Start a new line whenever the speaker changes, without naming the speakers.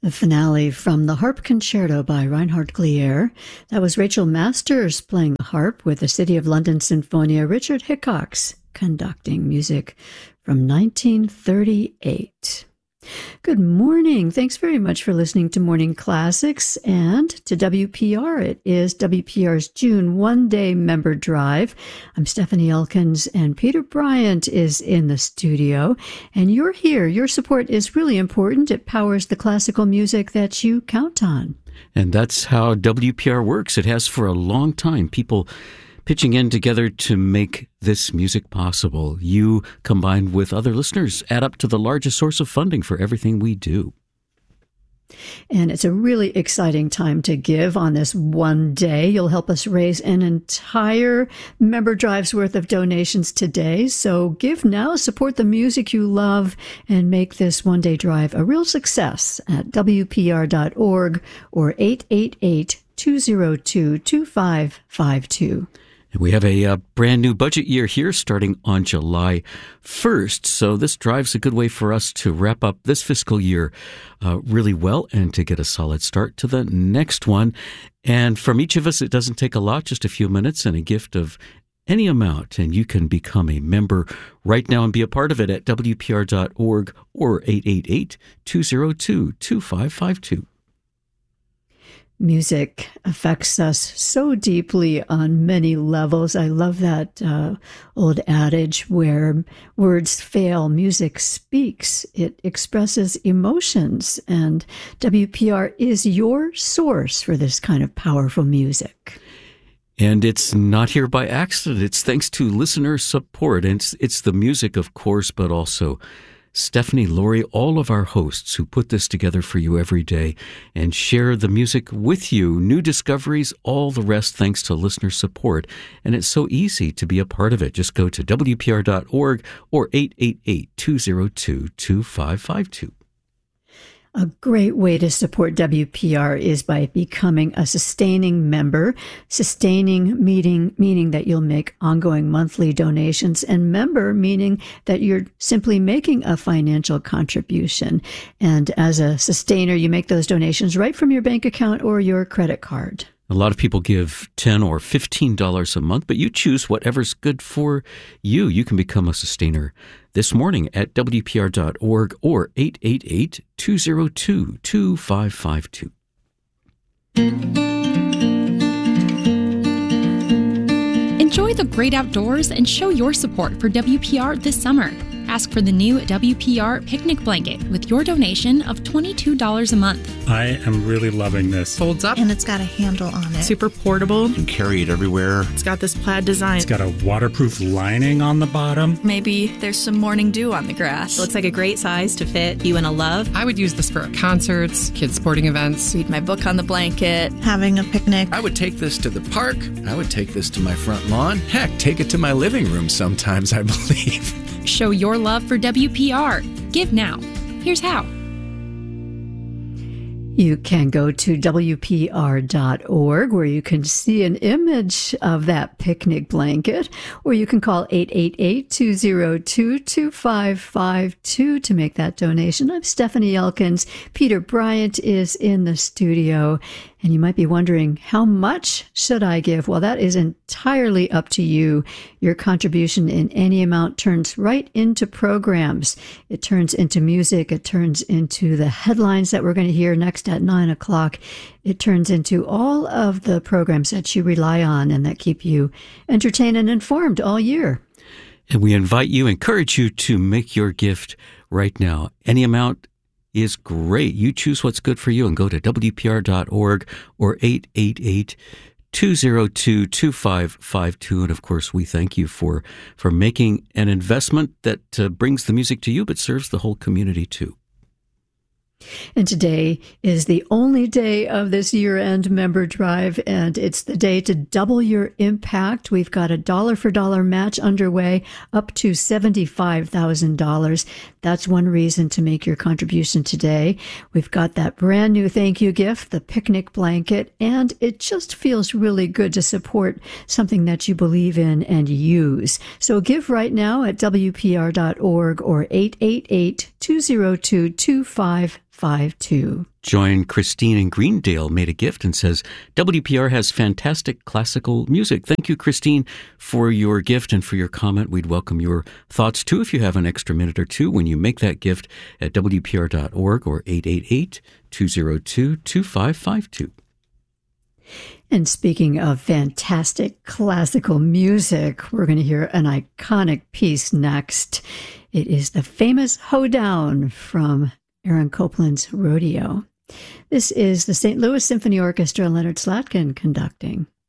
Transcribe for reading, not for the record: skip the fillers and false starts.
The finale from the Harp Concerto by Reinhard Glier. That was Rachel Masters playing the harp with the City of London Sinfonia, Richard Hickox conducting music from 1938. Good morning. Thanks very much for listening to Morning Classics and to WPR. It is WPR's June one-day member drive. I'm Stephanie Elkins, and Peter Bryant is in the studio. And you're here. Your support is really important. It powers the classical music that you count on.
And that's how WPR works. It has for a long time. People pitching in together to make this music possible. You, combined with other listeners, add up to the largest source of funding for everything we do.
And it's a really exciting time to give on this one day. You'll help us raise an entire member drive's worth of donations today. So give now, support the music you love, and make this one-day drive a real success at WPR.org or 888-202-2552.
We have a brand new budget year here starting on July 1st, so this drive's a good way for us to wrap up this fiscal year really well and to get a solid start to the next one. And from each of us, it doesn't take a lot, just a few minutes and a gift of any amount, and you can become a member right now and be a part of it at WPR.org or 888-202-2552.
Music affects us so deeply on many levels. I love that old adage where words fail, music speaks. It expresses emotions, and WPR is your source for this kind of powerful music.
And it's not here by accident. It's thanks to listener support. And it's the music, of course, but also Stephanie, Lori, all of our hosts who put this together for you every day and share the music with you. New discoveries, all the rest, thanks to listener support. And it's so easy to be a part of it. Just go to WPR.org or 888-202-2552.
A great way to support WPR is by becoming a sustaining member. Sustaining meaning that you'll make ongoing monthly donations, and member meaning that you're simply making a financial contribution. And as a sustainer, you make those donations right from your bank account or your credit card.
A lot of people give $10 or $15 a month, but you choose whatever's good for you. You can become a sustainer this morning at WPR.org or 888-202-2552.
Enjoy the great outdoors and show your support for WPR this summer. Ask for the new WPR picnic blanket with your donation of $22 a month.
I am really loving this.
Folds up.
And it's got a handle on it.
Super portable.
You can carry it everywhere.
It's got this plaid design.
It's got a waterproof lining on the bottom.
Maybe there's some morning dew on the grass.
It looks like a great size to fit you and a love.
I would use this for concerts, kids' sporting events.
Read my book on the blanket.
Having a picnic.
I would take this to the park. I would take this to my front lawn. Heck, take it to my living room sometimes, I believe.
Show your love for WPR. Give now. Here's how.
You can go to WPR.org where you can see an image of that picnic blanket, or you can call 888-202-2552 to make that donation. I'm Stephanie Elkins. Peter Bryant is in the studio. And you might be wondering, how much should I give? Well, that is entirely up to you. Your contribution in any amount turns right into programs. It turns into music. It turns into the headlines that we're going to hear next at 9 o'clock. It turns into all of the programs that you rely on and that keep you entertained and informed all year.
And we encourage you to make your gift right now. Any amount is great. You choose what's good for you and go to WPR.org or 888-202-2552. And of course, we thank you for making an investment that brings the music to you, but serves the whole community too.
And today is the only day of this year-end member drive, and it's the day to double your impact. We've got a dollar-for-dollar match underway up to $75,000. That's one reason to make your contribution today. We've got that brand new thank you gift, the picnic blanket, and it just feels really good to support something that you believe in and use. So give right now at WPR.org or 888-202-2552. 2552.
Join Christine in Greendale made a gift and says, WPR has fantastic classical music. Thank you, Christine, for your gift and for your comment. We'd welcome your thoughts, too, if you have an extra minute or two when you make that gift at WPR.org or 888-202-2552.
And speaking of fantastic classical music, we're going to hear an iconic piece next. It is the famous Hoedown from Aaron Copland's Rodeo. This is the St. Louis Symphony Orchestra, Leonard Slatkin conducting.